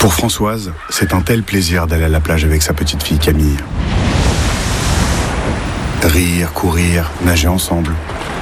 Pour Françoise, c'est un tel plaisir d'aller à la plage avec sa petite fille Camille. Rire, courir, nager ensemble.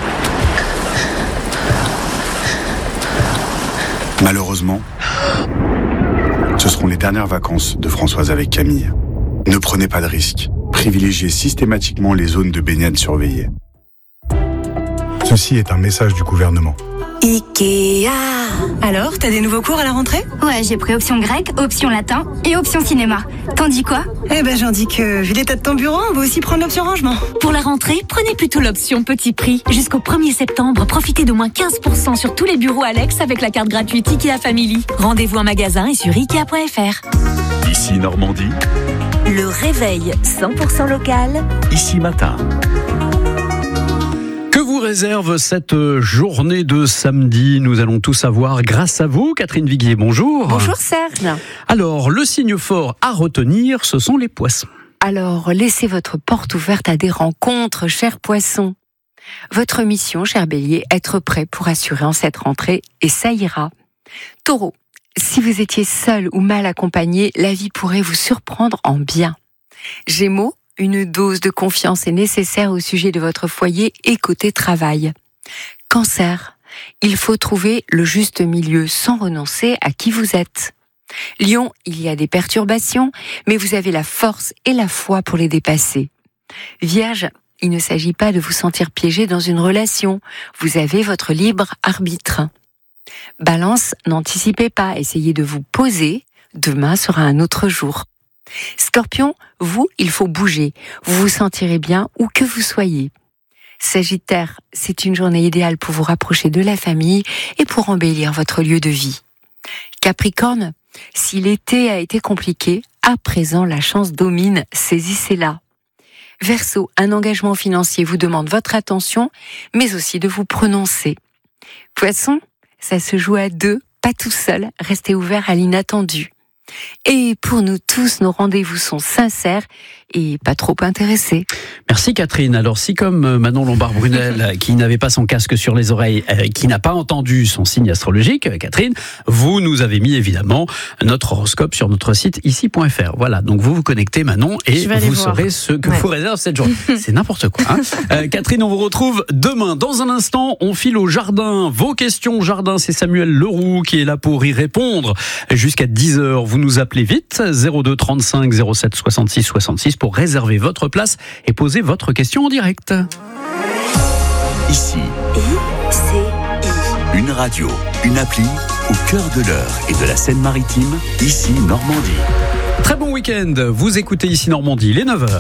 Malheureusement, ce seront les dernières vacances de Françoise avec Camille. Ne prenez pas de risques. Privilégiez systématiquement les zones de baignade surveillées. Ceci est un message du gouvernement. Ikea. Alors, t'as des nouveaux cours à la rentrée ? Ouais, j'ai pris option grec, option latin et option cinéma. T'en dis quoi ? Eh ben, j'en dis que, vu l'état de ton bureau, on va aussi prendre l'option rangement. Pour la rentrée, prenez plutôt l'option petit prix. Jusqu'au 1er septembre, profitez d'au moins 15% sur tous les bureaux Alex avec la carte gratuite Ikea Family. Rendez-vous en magasin et sur Ikea.fr. Ici Normandie. Le réveil 100% local. Ici Matin. Que vous réserve cette journée de samedi ? Nous allons tout savoir grâce à vous. Catherine Viguier, bonjour. Bonjour Serge. Alors, le signe fort à retenir, ce sont les poissons. Alors, laissez votre porte ouverte à des rencontres, chers poissons. Votre mission, cher bélier, être prêt pour assurer en cette rentrée, et ça ira. Taureau, si vous étiez seul ou mal accompagné, la vie pourrait vous surprendre en bien. Gémeaux, une dose de confiance est nécessaire au sujet de votre foyer et côté travail. Cancer, il faut trouver le juste milieu sans renoncer à qui vous êtes. Lion, il y a des perturbations, mais vous avez la force et la foi pour les dépasser. Vierge, il ne s'agit pas de vous sentir piégé dans une relation, vous avez votre libre arbitre. Balance, n'anticipez pas, essayez de vous poser, demain sera un autre jour. Scorpion, vous, il faut bouger. Vous vous sentirez bien où que vous soyez. Sagittaire, c'est une journée idéale pour vous rapprocher de la famille et pour embellir votre lieu de vie. Capricorne, si l'été a été compliqué, à présent la chance domine, saisissez-la. Verseau, un engagement financier vous demande votre attention, mais aussi de vous prononcer. Poisson, ça se joue à deux, pas tout seul, restez ouvert à l'inattendu. Et pour nous tous, nos rendez-vous sont sincères et pas trop intéressés. Merci Catherine. Alors si comme Manon Lombard-Brunel, qui n'avait pas son casque sur les oreilles, qui n'a pas entendu son signe astrologique, Catherine, vous nous avez mis évidemment notre horoscope sur notre site ici.fr. Voilà, donc vous vous connectez Manon et vous saurez ce que vous réserve cette journée. C'est n'importe quoi. Catherine, on vous retrouve demain. Dans un instant, on file au jardin. Vos questions jardin, c'est Samuel Leroux qui est là pour y répondre jusqu'à 10h. Vous nous appelez vite, 02 35 07 66 66 pour réserver votre place et poser votre question en direct. Ici. Une radio, une appli au cœur de l'Eure et de la Seine-Maritime. Ici Normandie. Très bon week-end. Vous écoutez Ici Normandie, les 9h.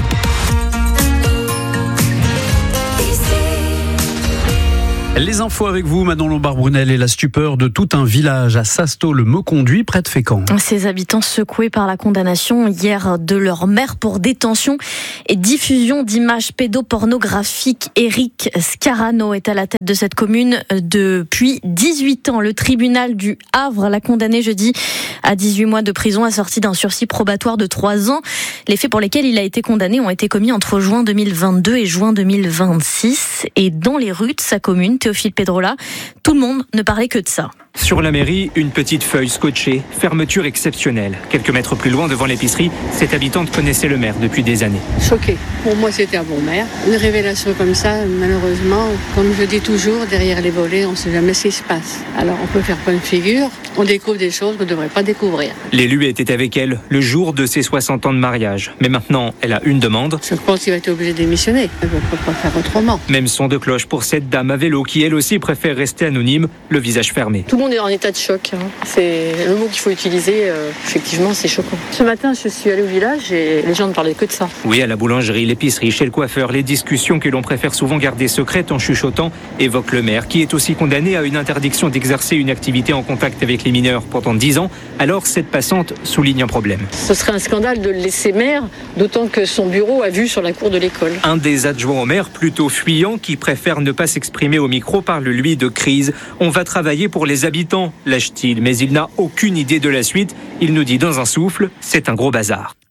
Les infos avec vous, Manon Lombard-Brunel, et la stupeur de tout un village à Sasto-le-Mauconduit, près de Fécamp. Ces habitants secoués par la condamnation hier de leur maire pour détention et diffusion d'images pédopornographiques. Éric Scarano est à la tête de cette commune depuis 18 ans. Le tribunal du Havre l'a condamné jeudi à 18 mois de prison assorti d'un sursis probatoire de 3 ans. Les faits pour lesquels il a été condamné ont été commis entre juin 2022 et juin 2026. Et dans les rues de sa commune, Théophile Pedrola, tout le monde ne parlait que de ça. Sur la mairie, une petite feuille scotchée, fermeture exceptionnelle. Quelques mètres plus loin, devant l'épicerie, cette habitante connaissait le maire depuis des années. Choquée. Pour moi, c'était un bon maire. Une révélation comme ça, malheureusement, comme je dis toujours, derrière les volets, on ne sait jamais ce qui se passe. Alors, on peut faire plein de figures, on découvre des choses qu'on ne devrait pas découvrir. L'élu était avec elle le jour de ses 60 ans de mariage. Mais maintenant, elle a une demande. Je pense qu'il va être obligé de démissionner. Elle ne peut pas faire autrement. Même son de cloche pour cette dame à vélo qui, elle aussi, préfère rester anonyme, le visage fermé. Tout le monde est en état de choc. C'est le mot qu'il faut utiliser. Effectivement, c'est choquant. Ce matin, je suis allée au village et les gens ne parlaient que de ça. Oui, à la boulangerie, l'épicerie, chez le coiffeur, les discussions que l'on préfère souvent garder secrètes en chuchotant évoquent le maire, qui est aussi condamné à une interdiction d'exercer une activité en contact avec les mineurs pendant 10 ans. Alors, cette passante souligne un problème. Ce serait un scandale de le laisser maire, d'autant que son bureau a vue sur la cour de l'école. Un des adjoints au maire, plutôt fuyant, qui préfère ne pas s'exprimer au micro, parle lui de crise. On va travailler pour les habitants, lâche-t-il, mais il n'a aucune idée de la suite. Il nous dit dans un souffle, c'est un gros bazar.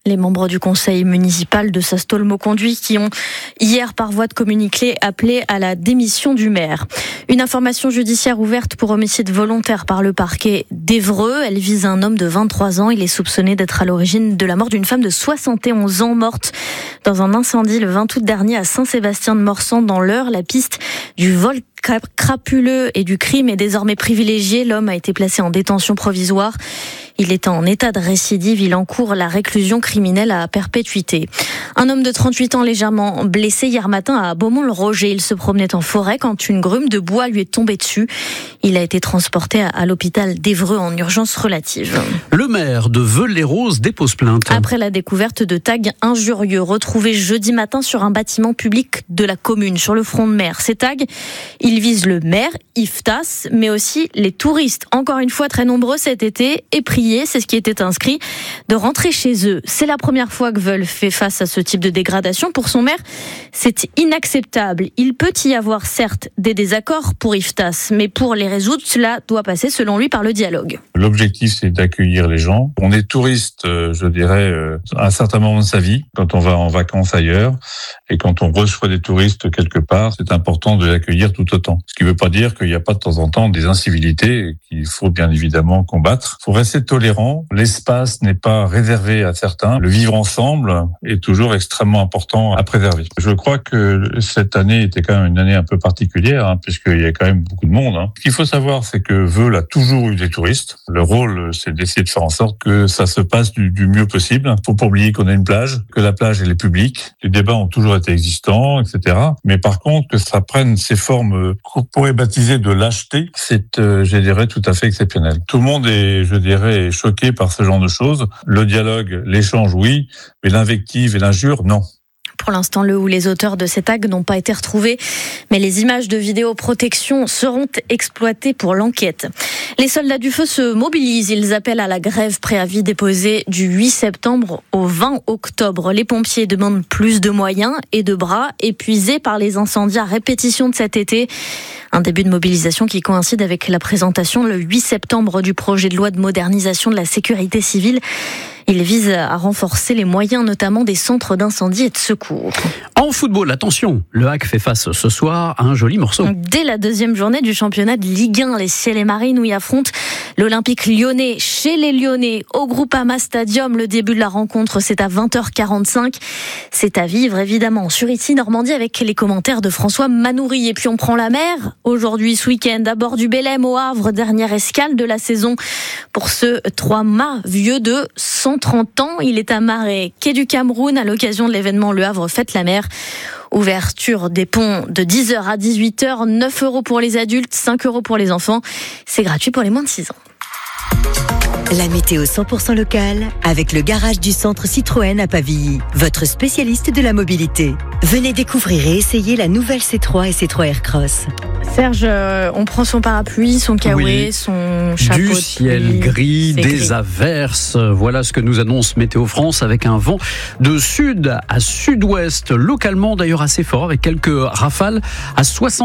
Les membres du conseil municipal de Sastolmo-Conduit qui ont hier par voie de communiqué appelé à la démission du maire. Une information judiciaire ouverte pour homicide volontaire par le parquet d'Évreux. Elle vise un homme de 23 ans. Il est soupçonné d'être à l'origine de la mort d'une femme de 71 ans morte dans un incendie le 20 août dernier à Saint-Sébastien-de-Morsan dans l'Eure. La piste du vol crapuleux et du crime est désormais privilégiée. L'homme a été placé en détention provisoire. Il est en état de récidive. Il encourt la réclusion criminelle à perpétuité. Un homme de 38 ans légèrement blessé hier matin à Beaumont-le-Roger. Il se promenait en forêt quand une grume de bois lui est tombée dessus. Il a été transporté à l'hôpital d'Évreux en urgence relative. Le maire de Veules-les-Roses dépose plainte. Après la découverte de tags injurieux retrouvés jeudi matin sur un bâtiment public de la commune, sur le front de mer. Ces tags, ils visent le maire, Yves-Tas, mais aussi les touristes. Encore une fois, très nombreux cet été et priés, c'est ce qui était inscrit, de rentrer chez eux. C'est la première fois que Veules fait face à ce type de dégradation. Pour son maire, c'est inacceptable. Il peut y avoir certes des désaccords pour Yves-Tas, mais pour les résoudre, cela doit passer selon lui par le dialogue. L'objectif, c'est d'accueillir les gens. On est touriste, je dirais, à un certain moment de sa vie, quand on va en vacances ailleurs, et quand on reçoit des touristes quelque part, c'est important de l'accueillir tout autant. Ce qui ne veut pas dire qu'il n'y a pas de temps en temps des incivilités qu'il faut bien évidemment combattre. Il faut rester tolérant. L'espace n'est pas réservé à certains. Le vivre ensemble est toujours extrêmement important à préserver. Je crois que cette année était quand même une année un peu particulière, puisqu'il y a quand même beaucoup de monde. Ce qu'il faut savoir, c'est que Veules a toujours eu des touristes. Le rôle, c'est d'essayer de faire en sorte que ça se passe du mieux possible. Il ne faut pas oublier qu'on a une plage, que la plage elle est publique. Les débats ont toujours été existants, etc. Mais par contre, que ça prenne ces formes qu'on pourrait baptiser de lâcheté, c'est, je dirais, tout à fait exceptionnel. Tout le monde est, je dirais, choqué par ce genre de choses. Le dialogue, l'échange, oui, mais l'invective et l'injure, non. Pour l'instant, le ou les auteurs de ces tags n'ont pas été retrouvés, mais les images de vidéoprotection seront exploitées pour l'enquête. Les soldats du feu se mobilisent. Ils appellent à la grève préavis déposé du 8 septembre au 20 octobre. Les pompiers demandent plus de moyens et de bras épuisés par les incendies à répétition de cet été. Un début de mobilisation qui coïncide avec la présentation le 8 septembre du projet de loi de modernisation de la sécurité civile. Il vise à renforcer les moyens, notamment des centres d'incendie et de secours. En football, attention, le HAC fait face ce soir à un joli morceau. Dès la deuxième journée du championnat de Ligue 1, les Ciels et Marines où y affrontent l'Olympique lyonnais chez les Lyonnais au Groupama Stadium. Le début de la rencontre, c'est à 20h45. C'est à vivre évidemment sur ici Normandie avec les commentaires de François Manoury. Et puis on prend la mer aujourd'hui ce week-end à bord du Belém au Havre, dernière escale de la saison pour ce 3 mâts vieux de 130 ans. Il est amarré quai du Cameroun à l'occasion de l'événement Le Havre Fête la mer. Ouverture des ponts de 10h à 18h, 9 € pour les adultes, 5 € pour les enfants. C'est gratuit pour les moins de 6 ans. La météo 100% locale avec le garage du centre Citroën à Pavilly, votre spécialiste de la mobilité. Venez découvrir et essayer la nouvelle C3 et C3 Aircross. Serge, on prend son parapluie, son kawaii, son chapeau. Du ciel gris, des averses. Voilà ce que nous annonce Météo France avec un vent de sud à sud-ouest, localement d'ailleurs assez fort, avec quelques rafales à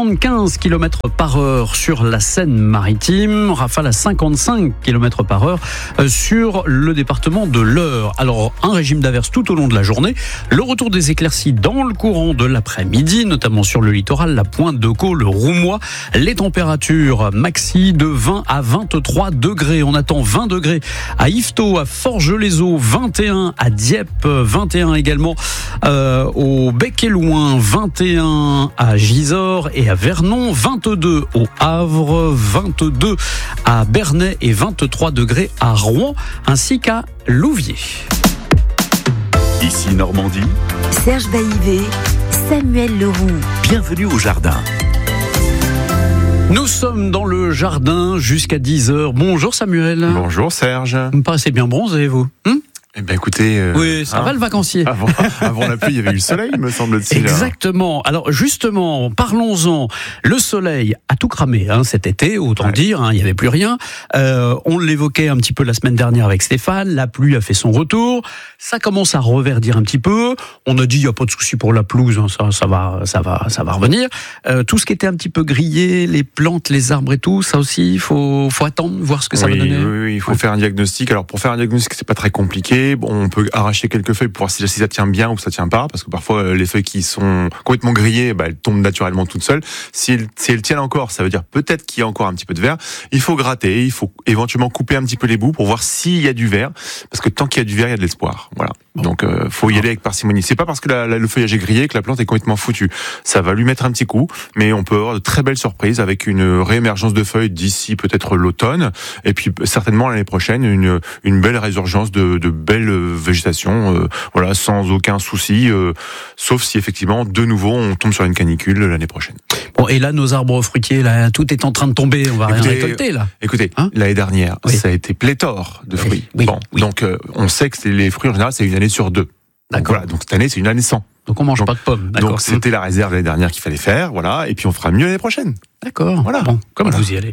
75 km par heure sur la Seine-Maritime, rafales à 55 km par heure sur le département de l'Eure. Alors, un régime d'averses tout au long de la journée, le retour des éclaircies dans le courant de l'après-midi, notamment sur le littoral, la Pointe de Caux, le Roumois. Les températures maxi de 20 à 23 degrés. On attend 20 degrés à Yvetot, à Forges-les-Eaux, 21 à Dieppe, 21 également au Bec-et-Loing, 21 à Gisors et à Vernon, 22 au Havre, 22 à Bernay et 23 degrés à Rouen, ainsi qu'à Louviers. Ici Normandie, Serge Baillivet, Samuel Leroux. Bienvenue au jardin. Nous sommes dans le jardin jusqu'à 10h. Bonjour Samuel. Bonjour Serge. Vous me paraissez bien bronzé, vous Eh bien écoutez... oui, ça va le vacancier. Avant la pluie, il y avait eu le soleil, me semble-t-il. Exactement. Alors justement, parlons-en. Le soleil a tout cramé cet été, autant dire, il n'y avait plus rien. On l'évoquait un petit peu la semaine dernière avec Stéphane, la pluie a fait son retour. Ça commence à reverdir un petit peu. On a dit, il n'y a pas de souci pour la pelouse, ça va revenir. Tout ce qui était un petit peu grillé, les plantes, les arbres et tout, ça aussi, il faut attendre, voir ce que ça va donner. Oui, il faut faire un diagnostic. Alors pour faire un diagnostic, c'est pas très compliqué. gratter. Bon, on peut arracher quelques feuilles pour voir si ça tient bien ou ça tient pas, parce que parfois les feuilles qui sont complètement grillées, elles tombent naturellement toutes seules. Si elles tiennent encore, ça veut dire peut-être qu'il y a encore un petit peu de verre. Il faut gratter, il faut éventuellement couper un petit peu les bouts pour voir s'il y a du verre, parce que tant qu'il y a du verre, il y a de l'espoir. Voilà. Donc faut y aller avec parcimonie. C'est pas parce que le feuillage est grillé que la plante est complètement foutue. Ça va lui mettre un petit coup, mais on peut avoir de très belles surprises avec une réémergence de feuilles d'ici peut-être l'automne, et puis certainement l'année prochaine une belle résurgence de belle végétation, voilà, sans aucun souci, sauf si effectivement de nouveau on tombe sur une canicule l'année prochaine. Bon, et là nos arbres fruitiers, là tout est en train de tomber, on va rien récolter là. Écoutez, l'année dernière, ça a été pléthore de fruits. Donc on sait que les fruits en général c'est une année sur 2. Donc voilà, donc cette année c'est une année sans. Donc on mange pas de pommes. Donc c'était la réserve l'année dernière qu'il fallait faire, voilà, et puis on fera mieux l'année prochaine. D'accord. Voilà. Bon, comme vous y allez.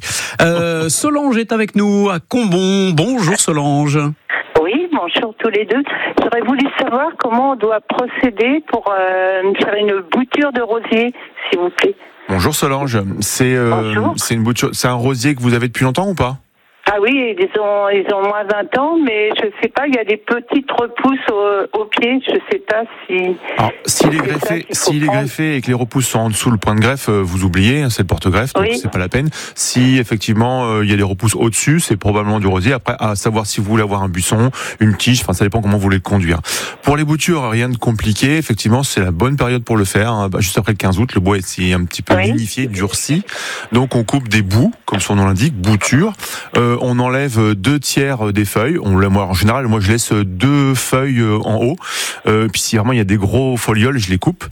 Solange est avec nous à Combon. Bonjour Solange. Oui, bonjour tous les deux. J'aurais voulu savoir comment on doit procéder pour faire une bouture de rosier, s'il vous plaît. Bonjour Solange. C'est une bouture. C'est un rosier que vous avez depuis longtemps ou pas ? Ah oui, ils ont moins 20 ans, mais je sais pas, il y a des petites repousses au pied, je sais pas si... Alors, s'il est greffé et que les repousses sont en dessous le point de greffe, vous oubliez, c'est le porte-greffe, donc c'est pas la peine. Si effectivement il y a des repousses au-dessus, c'est probablement du rosier. Après, à savoir si vous voulez avoir un buisson, une tige, enfin ça dépend comment vous voulez le conduire. Pour les boutures, rien de compliqué, effectivement c'est la bonne période pour le faire, juste après le 15 août, le bois est un petit peu lignifié, durci, donc on coupe des bouts, comme son nom l'indique, bouture. On enlève 2 tiers des feuilles. En général, moi je laisse 2 feuilles en haut. Puis si vraiment il y a des gros folioles, je les coupe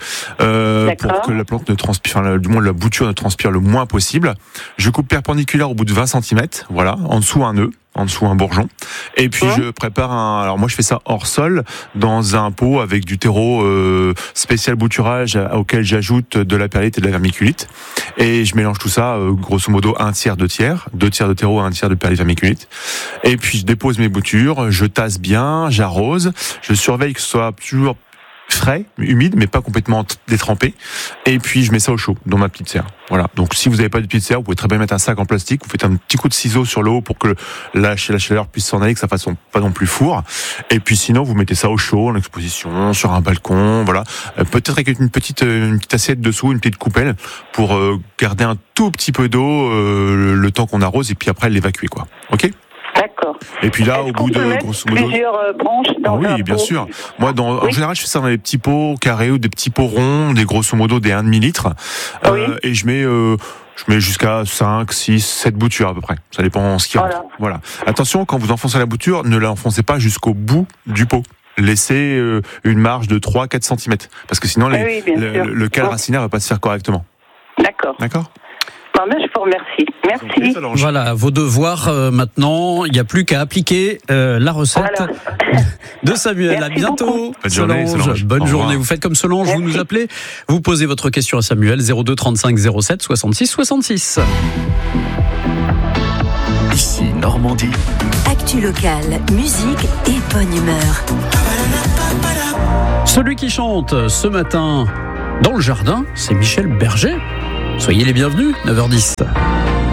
pour que la plante ne transpire, du moins la bouture ne transpire le moins possible. Je coupe perpendiculaire au bout de 20 cm, voilà, en dessous un nœud. En dessous un bourgeon, et puis je prépare alors moi je fais ça hors sol dans un pot avec du terreau spécial bouturage auquel j'ajoute de la perlite et de la vermiculite, et je mélange tout ça grosso modo 1 tiers, 2 tiers de terreau, 1 tiers de perlite vermiculite, et puis je dépose mes boutures, je tasse bien, j'arrose, je surveille que ce soit toujours frais, humide, mais pas complètement détrempé. Et puis je mets ça au chaud dans ma petite serre. Voilà. Donc si vous n'avez pas de petite serre, vous pouvez très bien mettre un sac en plastique. Vous faites un petit coup de ciseau sur le haut pour que la chaleur puisse s'en aller, que ça fasse pas non plus four. Et puis sinon vous mettez ça au chaud, en exposition, sur un balcon. Voilà. Peut-être avec une petite assiette dessous, une petite coupelle pour garder un tout petit peu d'eau le temps qu'on arrose et puis après l'évacuer quoi. Ok. D'accord. Et puis là, au bout de grosso modo, plusieurs branches dans un pot. Oui, bien sûr. Moi, en général, je fais ça dans des petits pots carrés ou des petits pots ronds, des grosso modo des 1,5 litre. Et je mets jusqu'à 5, 6, 7 boutures à peu près. Ça dépend ce qu'il y a. Voilà. Attention, quand vous enfoncez la bouture, ne l'enfoncez pas jusqu'au bout du pot. Laissez une marge de 3-4 cm. Parce que sinon, le cal racinaire va pas se faire correctement. D'accord. D'accord. Je vous remercie. Merci. Voilà, vos devoirs maintenant, il n'y a plus qu'à appliquer la recette de Samuel. Merci à bientôt. Bonne journée, Solange. Bonne journée. Vous faites comme Solange, vous nous appelez, vous posez votre question à Samuel, 02 35 07 66 66. Ici Normandie. Actu locale, musique et bonne humeur. Celui qui chante ce matin dans le jardin, c'est Michel Berger. Soyez les bienvenus, 9h10.